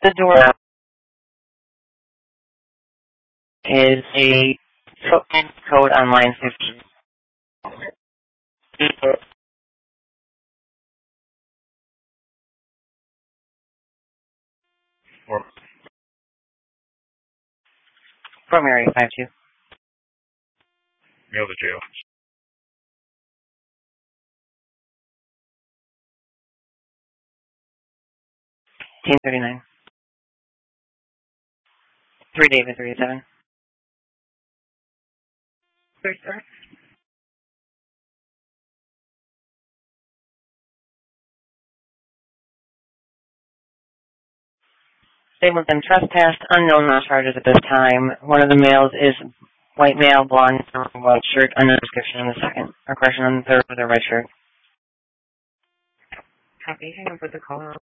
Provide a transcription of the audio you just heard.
The door is a footprint code on line 15. From Area 52. Mail to jail. 1839. 3 David 37. First, sir. They've been trespassed, unknown charges at this time. One of the males is white male, blonde, white shirt, unknown description on the second. Or correction on the third with a red shirt. Copy. Hang on for the call.